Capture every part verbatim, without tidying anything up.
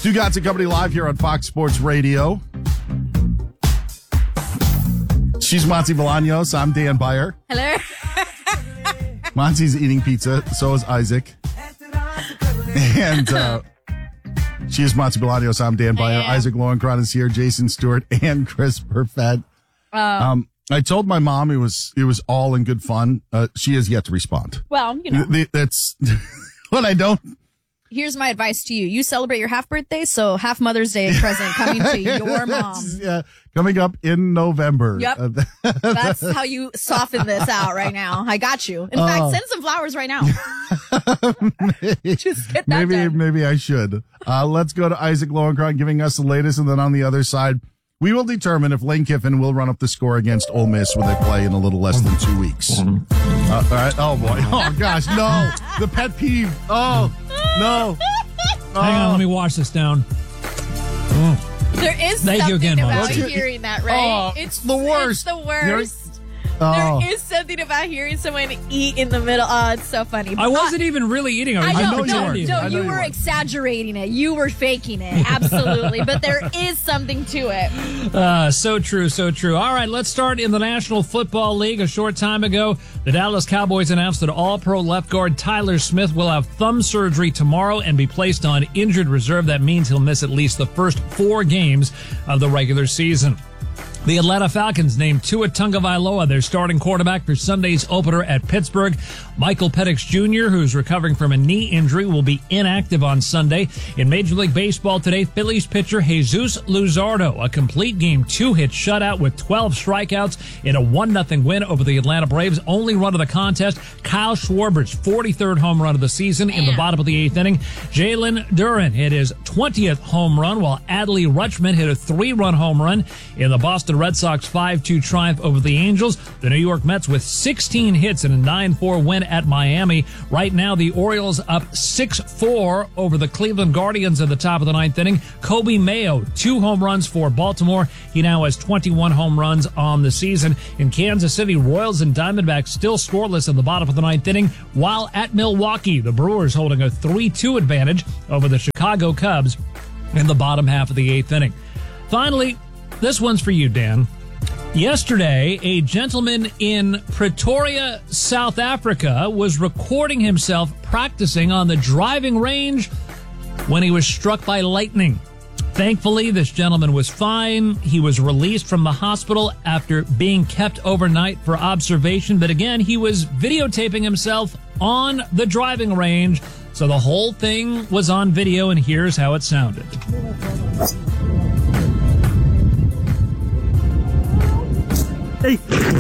Stugotz and Company live here on Fox Sports Radio. She's Monty Bolaños. I'm Dan Beyer. Hello. Monty's eating pizza. So is Isaac. And uh, she is Monty Bolaños. I'm Dan Beyer. Isaac Lowenkron is here. Jason Stewart and Chris Perfett. Uh, um, I told my mom it was it was all in good fun. Uh, she has yet to respond. Well, you know. Th- That's when I don't. Here's my advice to you. You celebrate your half birthday, so half Mother's Day present coming to your mom. Yeah, coming up in November. Yep. Uh, That's how you soften this out right now. I got you. In Oh. fact, send some flowers right now. Just get that maybe done. maybe I should. Uh, let's go to Isaac Lowenkron giving us the latest, and then on the other side, we will determine if Lane Kiffin will run up the score against Ole Miss when they play in a little less than two weeks. Uh, all right. Oh, boy. Oh, gosh. No. The pet peeve. Oh, no. Oh. Hang on, let me wash this down. Oh. There is Thank you something again, about Monty. hearing that, right? Oh, it's the worst. It's the worst. Oh. There is something about hearing someone eat in the middle. Oh, it's so funny. I wasn't even really eating. I was I just know, you no, pretending. no, I know you you were weren't. exaggerating it. You were faking it. Absolutely. But there is something to it. Uh, so true, so true. All right, let's start in the National Football League. A short time ago, the Dallas Cowboys announced that All-Pro left guard Tyler Smith will have thumb surgery tomorrow and be placed on injured reserve. That means he'll miss at least the first four games of the regular season. The Atlanta Falcons named Tua Tagovailoa their starting quarterback for Sunday's opener at Pittsburgh. Michael Penix Junior, who's recovering from a knee injury, will be inactive on Sunday. In Major League Baseball today, Phillies pitcher Jesus Luzardo, a complete game two-hit shutout with twelve strikeouts in a one nothing win over the Atlanta Braves. Only run of the contest, Kyle Schwarber's forty-third home run of the season in the bottom of the eighth inning. Jalen Duran hit his twentieth home run, while Adley Rutschman hit a three-run home run in the Boston Red Sox five two triumph over the Angels. The New York Mets with sixteen hits in a nine four win at Miami. Right now, the Orioles up six four over the Cleveland Guardians at the top of the ninth inning. Kobe Mayo, two home runs for Baltimore. He now has twenty-one home runs on the season. In Kansas City, Royals and Diamondbacks still scoreless in the bottom of the ninth inning, while at Milwaukee, the Brewers holding a three two advantage over the Chicago Cubs in the bottom half of the eighth inning. Finally, this one's for you, Dan. Yesterday, a gentleman in Pretoria, South Africa, was recording himself practicing on the driving range when he was struck by lightning. Thankfully, this gentleman was fine. He was released from the hospital after being kept overnight for observation. But again, he was videotaping himself on the driving range. So the whole thing was on video, and here's how it sounded. Hey.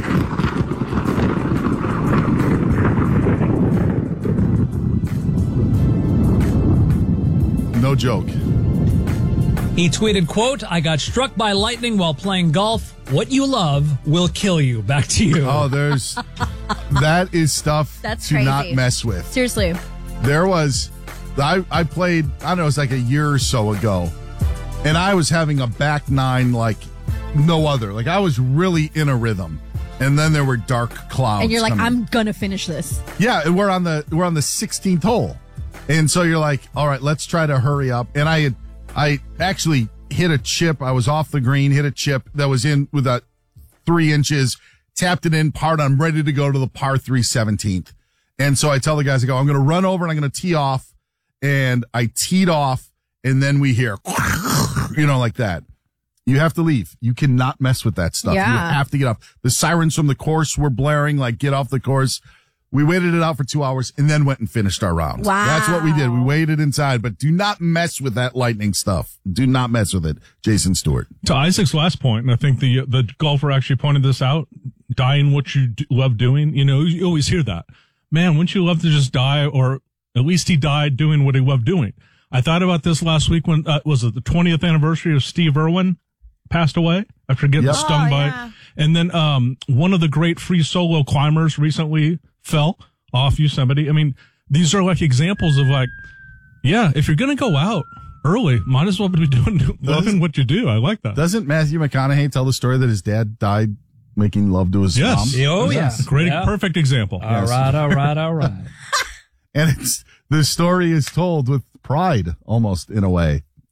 No joke. He tweeted, quote, "I got struck by lightning while playing golf. What you love will kill you." Back to you. Oh, there's that is stuff That's to crazy. not mess with. Seriously. There was, I, I played, I don't know, it was like a year or so ago, and I was having a back nine like no other. Like I was really in a rhythm. And then there were dark clouds. And you're like, coming. I'm going to finish this. Yeah, and we're on the we're on the sixteenth hole. And so you're like, all right, let's try to hurry up. And I had I actually hit a chip. I was off the green, hit a chip that was in with a three inches, tapped it in, part. I'm ready to go to the par three seventeenth. And so I tell the guys, I go, I'm going to run over and I'm going to tee off. And I teed off, and then we hear, you know, like that. You have to leave. You cannot mess with that stuff. Yeah. You have to get off. The sirens from the course were blaring, like, get off the course. We waited it out for two hours and then went and finished our round. Wow. That's what we did. We waited inside, but do not mess with that lightning stuff. Do not mess with it. Jason Stewart. To Isaac's last point, and I think the the golfer actually pointed this out, dying what you do, love doing. You know, you always hear that. Man, wouldn't you love to just die, or at least he died doing what he loved doing? I thought about this last week when, uh, was it the twentieth anniversary of Steve Irwin passed away after getting Yep. stung Oh, by, yeah. and then um one of the great free solo climbers recently fell off Yosemite. I mean, these are like examples of like, yeah, if you're gonna go out early, might as well be doing loving what you do. I like that. Doesn't Matthew McConaughey tell the story that his dad died making love to his Yes. mom? Oh, yeah. Great, Yeah. perfect example. All right, all right, all right. And it's, the story is told with pride almost in a way.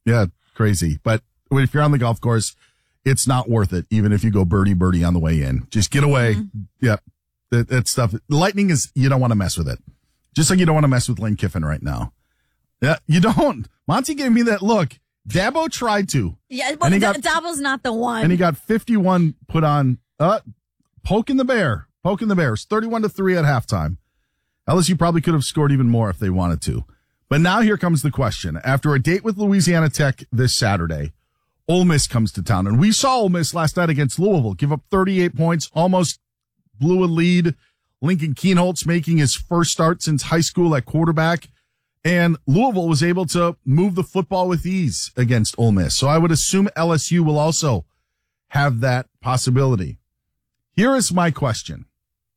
Yeah, crazy. But if you're on the golf course, it's not worth it, even if you go birdie birdie on the way in. Just get away. Mm-hmm. Yep. That, that stuff. Lightning is, you don't want to mess with it. Just like you don't want to mess with Lane Kiffin right now. Yeah, you don't. Monty gave me that look. Dabo tried to. Yeah, but D- got, Dabo's not the one. And he got fifty-one put on, uh, poking the bear. Poking the Bears. thirty-one to three at halftime. L S U probably could have scored even more if they wanted to. But now here comes the question. After a date with Louisiana Tech this Saturday, Ole Miss comes to town. And we saw Ole Miss last night against Louisville give up thirty-eight points, almost blew a lead. Lincoln Kienholz making his first start since high school at quarterback. And Louisville was able to move the football with ease against Ole Miss. So I would assume L S U will also have that possibility. Here is my question.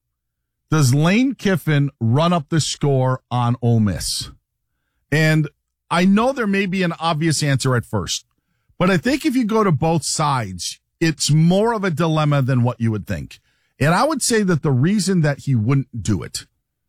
Does Lane Kiffin run up the score on Ole Miss? And I know there may be an obvious answer at first, but I think if you go to both sides, it's more of a dilemma than what you would think. And I would say that the reason that he wouldn't do it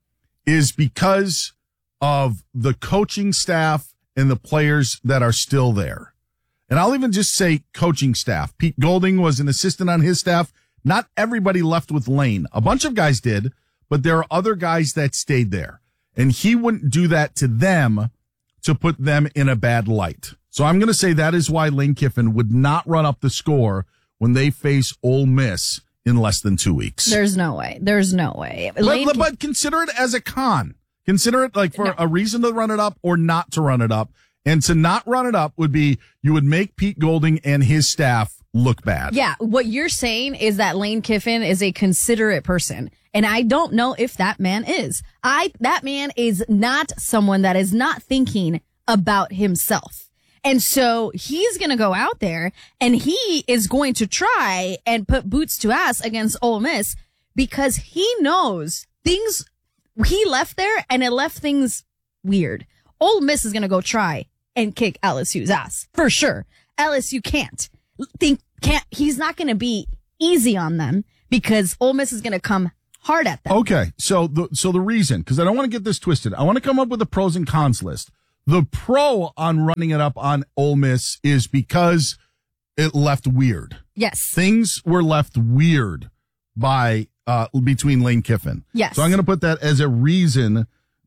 is because of the coaching staff and the players that are still there. And I'll even just say coaching staff. Pete Golding was an assistant on his staff. Not everybody left with Lane. A bunch of guys did, but there are other guys that stayed there. And he wouldn't do that to them to put them in a bad light. So I'm going to say that is why Lane Kiffin would not run up the score when they face Ole Miss in less than two weeks. There's no way. There's no way. But, Lane... but consider it as a con. Consider it like for no. a reason to run it up or not to run it up. And to not run it up would be you would make Pete Golding and his staff look bad. Yeah. What you're saying is that Lane Kiffin is a considerate person. And I don't know if that man is. I, that man is not someone that is not thinking about himself. And so he's going to go out there and he is going to try and put boots to ass against Ole Miss because he knows things he left there and it left things weird. Ole Miss is going to go try and kick L S U's ass for sure. L S U can't think, can't, he's not going to be easy on them because Ole Miss is going to come hard at them. Okay. So the, so the reason, cause I don't want to get this twisted. I want to come up with a pros and cons list. The pro on running it up on Ole Miss is because it left weird. Yes. Things were left weird by, uh, between Lane Kiffin. Yes. So I'm going to put that as a reason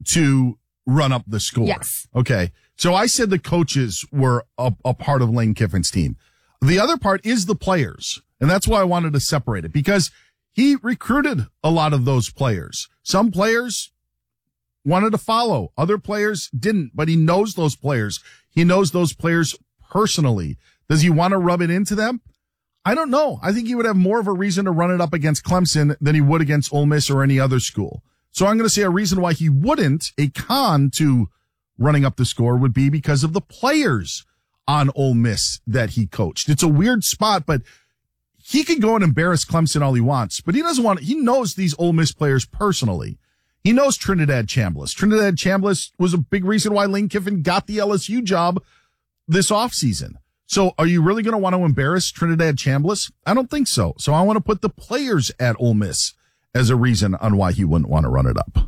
to run up the score. Yes. Okay. So I said the coaches were a, a part of Lane Kiffin's team. The other part is the players. And that's why I wanted to separate it because he recruited a lot of those players. Some players wanted to follow. Other players didn't, but he knows those players. He knows those players personally. Does he want to rub it into them? I don't know. I think he would have more of a reason to run it up against Clemson than he would against Ole Miss or any other school. So I'm going to say a reason why he wouldn't, a con to running up the score would be because of the players on Ole Miss that he coached. It's a weird spot, but he can go and embarrass Clemson all he wants, but he doesn't want, he knows these Ole Miss players personally. He knows Trinidad Chambliss. Trinidad Chambliss was a big reason why Lane Kiffin got the L S U job this offseason. So are you really going to want to embarrass Trinidad Chambliss? I don't think so. So I want to put the players at Ole Miss as a reason on why he wouldn't want to run it up.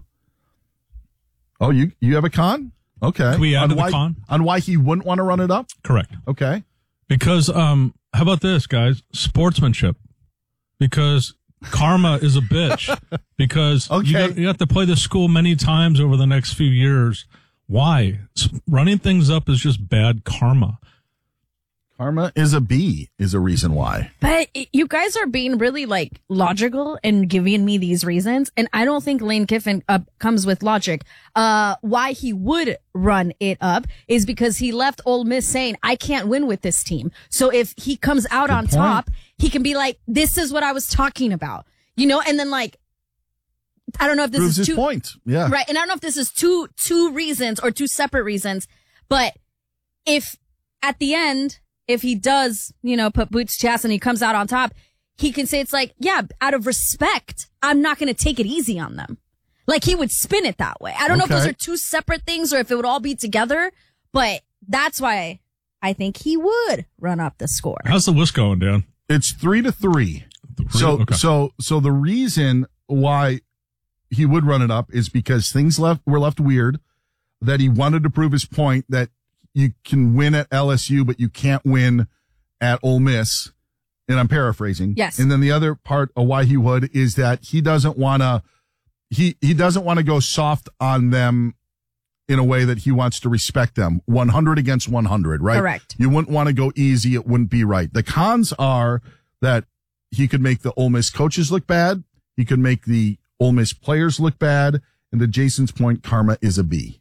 Oh, you, you have a con? Okay. Can we add on to why, the con? On why he wouldn't want to run it up? Correct. Okay. Because, um, how about this, guys? Sportsmanship. Because karma is a bitch. Because okay. you, got, you have to play the school many times over the next few years. Why? Running things up is just bad karma. Karma is a B is a reason why. But you guys are being really like logical and giving me these reasons. And I don't think Lane Kiffin uh, comes with logic. Uh, why he would run it up is because he left Ole Miss saying, I can't win with this team. So if he comes out Good on point. top, he can be like, this is what I was talking about, you know, and then like, I don't know if this Proves is his two, point. Yeah. Right. And I don't know if this is two, two reasons or two separate reasons, but if at the end, if he does, you know, put boots to ass and he comes out on top, he can say it's like, yeah, out of respect, I'm not going to take it easy on them. Like he would spin it that way. I don't okay. know if those are two separate things or if it would all be together, but that's why I think he would run up the score. How's the list going, Dan? It's three to three. three? So, okay. so, so the reason why he would run it up is because things left were left weird, that he wanted to prove his point that you can win at L S U, but you can't win at Ole Miss. And I'm paraphrasing. Yes. And then the other part of why he would is that he doesn't want to, he, he doesn't want to go soft on them in a way that he wants to respect them. one hundred against one hundred, right? Correct. You wouldn't want to go easy. It wouldn't be right. The cons are that he could make the Ole Miss coaches look bad. He could make the Ole Miss players look bad. And to Jason's point, karma is a B.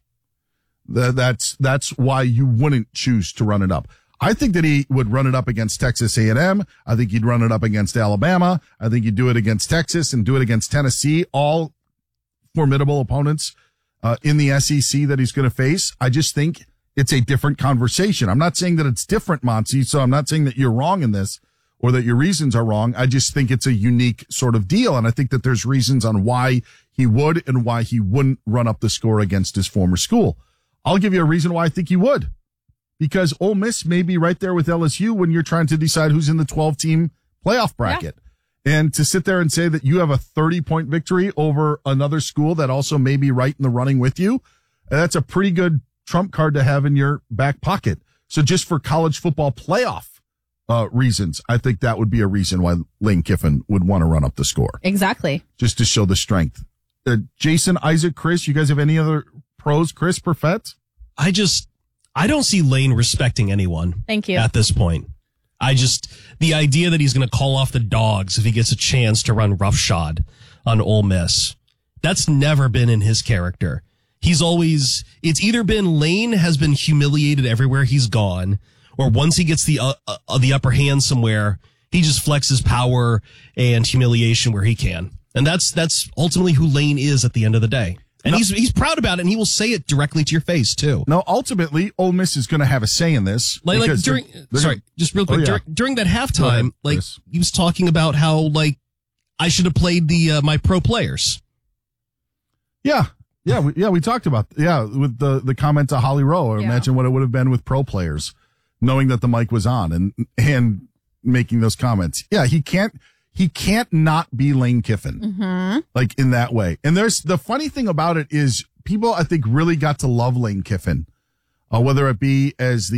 That, that's, that's why you wouldn't choose to run it up. I think that he would run it up against Texas A and M. I think he'd run it up against Alabama. I think he'd do it against Texas and do it against Tennessee, all formidable opponents uh, in the S E C that he's going to face. I just think it's a different conversation. I'm not saying that it's different, Monty, so I'm not saying that you're wrong in this or that your reasons are wrong. I just think it's a unique sort of deal, and I think that there's reasons on why he would and why he wouldn't run up the score against his former school. I'll give you a reason why I think he would. Because Ole Miss may be right there with L S U when you're trying to decide who's in the twelve-team playoff bracket. Yeah. And to sit there and say that you have a thirty-point victory over another school that also may be right in the running with you, that's a pretty good trump card to have in your back pocket. So just for college football playoff uh, reasons, I think that would be a reason why Lane Kiffin would want to run up the score. Exactly. Just to show the strength. Uh, Jason, Isaac, Chris, you guys have any other pros? Chris, Perfett? I just... I don't see Lane respecting anyone. Thank you. At this point. I just, the idea that he's going to call off the dogs if he gets a chance to run roughshod on Ole Miss, that's never been in his character. He's always, it's either been Lane has been humiliated everywhere he's gone, or once he gets the, uh, uh, the upper hand somewhere, he just flexes power and humiliation where he can. And that's, that's ultimately who Lane is at the end of the day. And no, he's he's proud about it, and he will say it directly to your face, too. No, ultimately, Ole Miss is going to have a say in this. Like, like during, they're, they're sorry, gonna, just real quick, oh, yeah. during, during that halftime, ahead, like, Chris. He was talking about how, like, I should have played the uh, my pro players. Yeah, yeah, we, yeah, we talked about, yeah, with the, the comment to Holly Rowe. Yeah. Imagine what it would have been with pro players, knowing that the mic was on and and making those comments. Yeah, he can't. He can't not be Lane Kiffin, mm-hmm. like in that way. And there's the funny thing about it is people, I think, really got to love Lane Kiffin, uh, whether it be as the